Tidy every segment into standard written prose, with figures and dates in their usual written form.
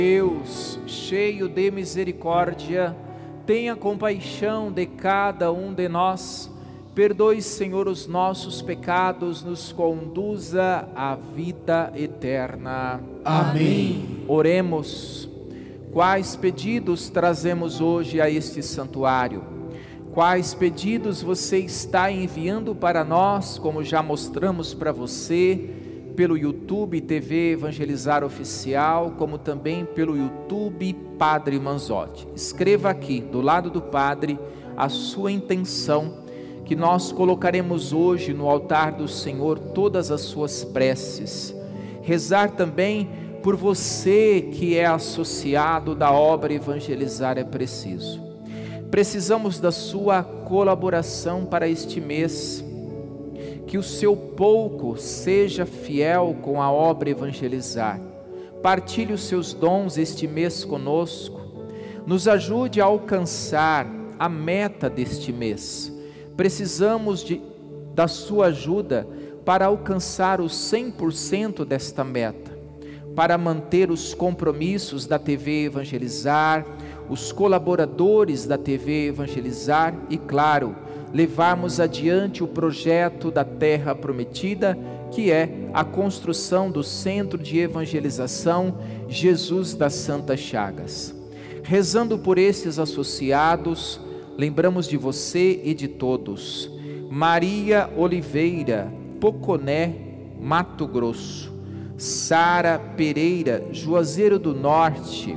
Deus, cheio de misericórdia, tenha compaixão de cada um de nós, perdoe, Senhor, os nossos pecados, nos conduza à vida eterna. Amém. Oremos. Quais pedidos trazemos hoje a este santuário? Quais pedidos você está enviando para nós, como já mostramos para você, pelo YouTube TV Evangelizar Oficial, como também pelo YouTube Padre Manzotti? Escreva aqui, do lado do Padre, a sua intenção, que nós colocaremos hoje no altar do Senhor todas as suas preces. Rezar também por você que é associado da obra Evangelizar é Preciso. Precisamos da sua colaboração para este mês. Que o seu pouco seja fiel com a obra Evangelizar. Partilhe os seus dons este mês conosco. Nos ajude a alcançar a meta deste mês. Precisamos da sua ajuda para alcançar os 100% desta meta. Para manter os compromissos da TV Evangelizar, os colaboradores da TV Evangelizar e, claro, levarmos adiante o projeto da Terra Prometida, que é a construção do Centro de Evangelização Jesus das Santas Chagas. Rezando por esses associados, lembramos de você e de todos. Maria Oliveira, Poconé, Mato Grosso. Sara Pereira, Juazeiro do Norte.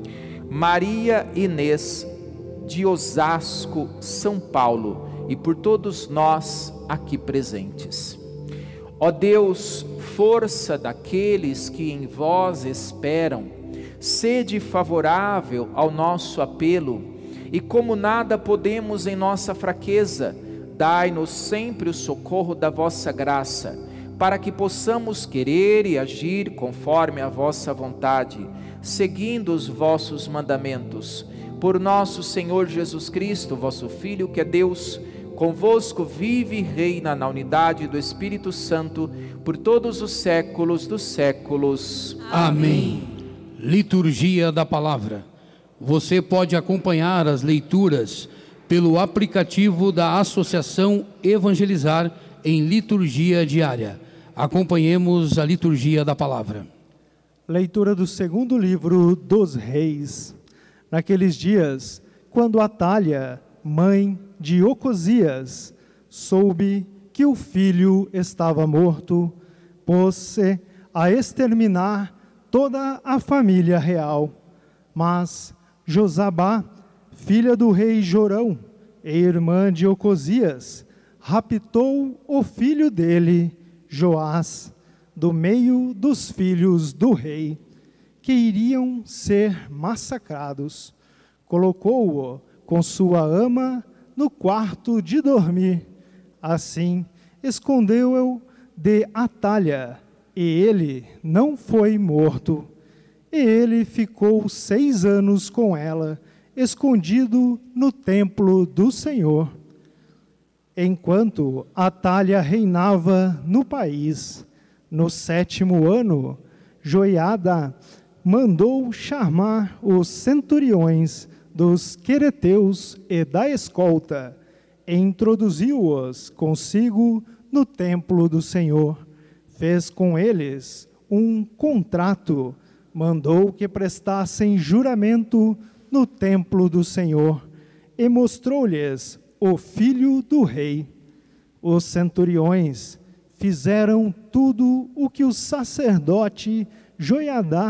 Maria Inês, de Osasco, São Paulo, e por todos nós aqui presentes. Ó Deus, força daqueles que em vós esperam, sede favorável ao nosso apelo, e como nada podemos em nossa fraqueza, dai-nos sempre o socorro da vossa graça, para que possamos querer e agir conforme a vossa vontade, seguindo os vossos mandamentos. Por nosso Senhor Jesus Cristo, vosso Filho, que é Deus, convosco vive e reina na unidade do Espírito Santo, por todos os séculos dos séculos. Amém. Liturgia da Palavra. Você pode acompanhar as leituras pelo aplicativo da Associação Evangelizar em liturgia diária. Acompanhemos a liturgia da Palavra. Leitura do segundo livro dos Reis. Naqueles dias, quando Atália, mãe de Ocosias, soube que o filho estava morto, pôs-se a exterminar toda a família real. Mas Josabá, filha do rei Jorão, e irmã de Ocosias, raptou o filho dele, Joás, do meio dos filhos do rei, que iriam ser massacrados. Colocou-o com sua ama no quarto de dormir. Assim, escondeu-o de Atália, e ele não foi morto. E ele ficou 6 anos com ela, escondido no templo do Senhor. Enquanto Atália reinava no país, no 7º ano, Joiada mandou chamar os centuriões dos quereteus e da escolta, e introduziu-os consigo no templo do Senhor. Fez com eles um contrato, mandou que prestassem juramento no templo do Senhor, e mostrou-lhes o filho do rei. Os centuriões fizeram tudo o que o sacerdote Joiadá